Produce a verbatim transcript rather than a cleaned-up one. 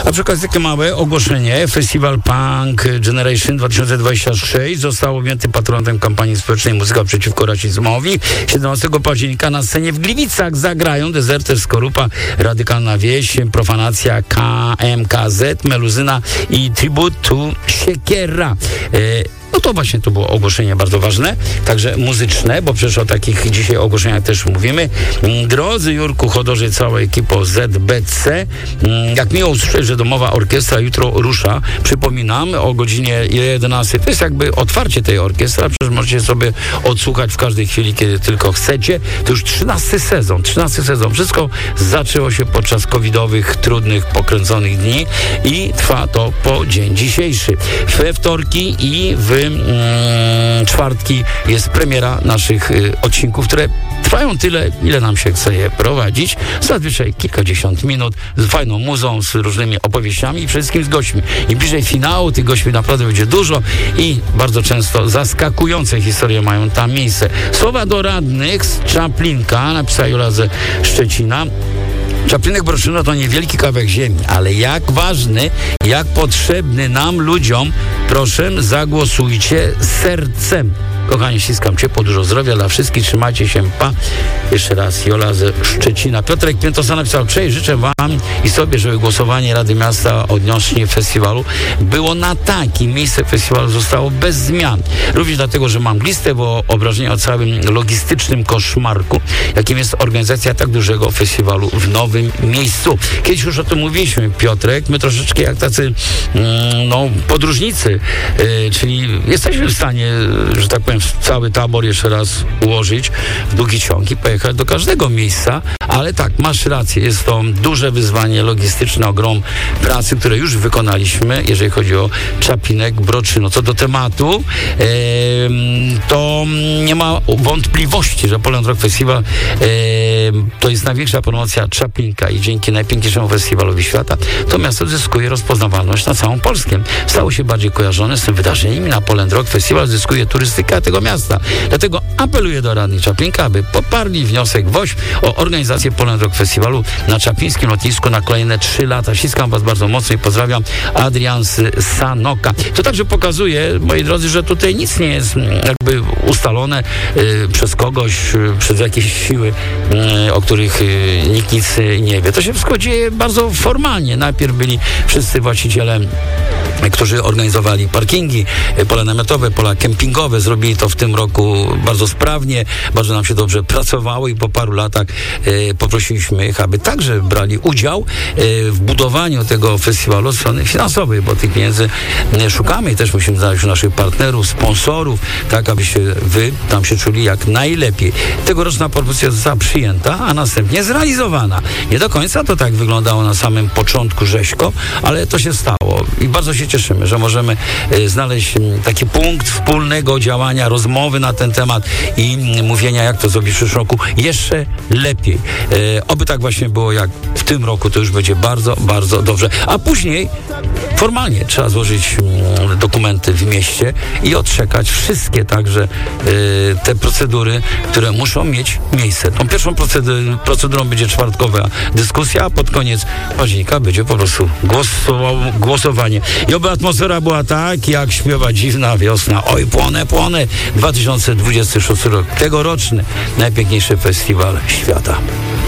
A przy okazji takie małe ogłoszenie. Festiwal Punk Generation dwa tysiące dwudziesty trzeci został objęty patronatem kampanii społecznej Muzyka przeciwko rasizmowi. siedemnastego października na scenie w Gliwicach zagrają Dezerter, Skorupa, Radykalna Wieś, Profanacja, K M K Z, Meluzyna i Tribute to Siekiera. E, No to właśnie to było ogłoszenie bardzo ważne, także muzyczne, bo przecież o takich dzisiaj ogłoszeniach też mówimy. Drodzy Jurku, Chodorze, cała ekipa Z B C, jak miło usłyszeć, że Domowa Orkiestra jutro rusza. Przypominam, o godzinie jedenastej. To jest jakby otwarcie tej orkiestry, a przecież możecie sobie odsłuchać w każdej chwili, kiedy tylko chcecie. To już trzynasty sezon, trzynasty sezon. Wszystko zaczęło się podczas covidowych, trudnych, pokręconych dni i trwa to po dzień dzisiejszy. We wtorki i w Mm, czwartki jest premiera naszych y, odcinków, które trwają tyle, ile nam się chce je prowadzić. Zazwyczaj kilkadziesiąt minut z fajną muzą, z różnymi opowieściami i przede wszystkim z gośćmi. Im bliżej finału tych gości naprawdę będzie dużo i bardzo często zaskakujące historie mają tam miejsce. Słowa do radnych z Czaplinka napisała Jola ze Szczecina. Czaplinek Broszyno to niewielki kawałek ziemi, ale jak ważny, jak potrzebny nam, ludziom, proszę, zagłosujcie sercem. Kochani, ściskam ciepło, dużo zdrowia dla wszystkich, trzymajcie się, pa. Jeszcze raz Jola ze Szczecina. Piotrek Piętosa napisał: cześć, życzę wam i sobie, żeby głosowanie Rady Miasta odnośnie festiwalu było na tak i miejsce festiwalu zostało bez zmian. Również dlatego, że mam listę, bo obrażenie o całym logistycznym koszmarku, jakim jest organizacja tak dużego festiwalu w nowym miejscu. Kiedyś już o tym mówiliśmy, Piotrek, my troszeczkę jak tacy mm, no, podróżnicy, yy, czyli jesteśmy w stanie, że tak powiem, cały tabor jeszcze raz ułożyć w długi ciąg i pojechać do każdego miejsca, ale tak, masz rację, jest to duże wyzwanie logistyczne, ogrom pracy, które już wykonaliśmy, jeżeli chodzi o Czaplinek Broczyno. Co do tematu, e, to nie ma wątpliwości, że Poland Rock Festival e, to jest największa promocja Czaplinka i dzięki najpiękniejszemu festiwalowi świata to miasto zyskuje rozpoznawalność na całą Polskę. Stało się bardziej kojarzone z tym wydarzeniem i na Poland Rock Festival zyskuje turystyka tego miasta. Dlatego apeluję do radnych Czaplinka, aby poparli wniosek W O Ś o organizację Poland Rock Festiwalu na czaplińskim lotnisku na kolejne trzy lata. Ściskam was bardzo mocno i pozdrawiam. Adrian z Sanoka. To także pokazuje, moi drodzy, że tutaj nic nie jest jakby ustalone y, przez kogoś, y, przez jakieś siły, y, o których y, nikt nic y, nie wie. To się wszystko dzieje bardzo formalnie. Najpierw byli wszyscy właściciele, którzy organizowali parkingi, pola namiotowe, pola kempingowe. Zrobili to w tym roku bardzo sprawnie, bardzo nam się dobrze pracowało i po paru latach e, poprosiliśmy ich, aby także brali udział e, w budowaniu tego festiwalu od strony finansowej, bo tych pieniędzy e, szukamy i też musimy znaleźć naszych partnerów, sponsorów, tak abyście wy tam się czuli jak najlepiej. Tegoroczna propozycja została przyjęta, a następnie zrealizowana. Nie do końca to tak wyglądało na samym początku rzeźko, ale to się stało i bardzo się cieszymy, że możemy e, znaleźć m, taki punkt wspólnego działania, rozmowy na ten temat i m, mówienia, jak to zrobić w przyszłym roku jeszcze lepiej. E, oby tak właśnie było jak w tym roku, to już będzie bardzo, bardzo dobrze. A później formalnie trzeba złożyć m, dokumenty w mieście i odczekać wszystkie także e, te procedury, które muszą mieć miejsce. Tą pierwszą procedurą, procedurą będzie czwartkowa dyskusja, a pod koniec października będzie po prostu głosowa- głosowanie. I oby atmosfera była tak, jak śpiewa Dziwna Wiosna. Oj, płonę, płonę. dwa tysiące dwudziesty szósty rok, tegoroczny najpiękniejszy festiwal świata.